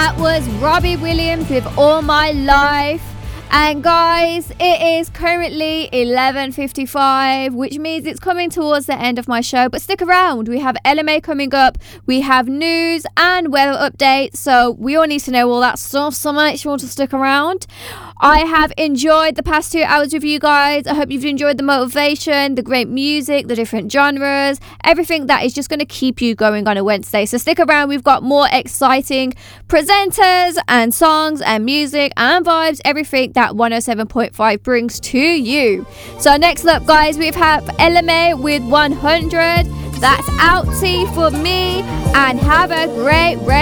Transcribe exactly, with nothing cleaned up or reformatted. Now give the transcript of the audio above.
That was Robbie Williams with All My Life. And guys, it is currently eleven fifty-five, which means it's coming towards the end of my show. But stick around. We have Ella May coming up. We have news and weather updates. So we all need to know all that stuff. So make sure to stick around. I have enjoyed the past two hours with you guys. I hope you've enjoyed the motivation, the great music, the different genres, everything that is just going to keep you going on a Wednesday. So stick around. We've got more exciting presenters and songs and music and vibes, everything that one oh seven point five brings to you. So next up, guys, we have Ella May with one hundred. That's outie for me, and have a great rest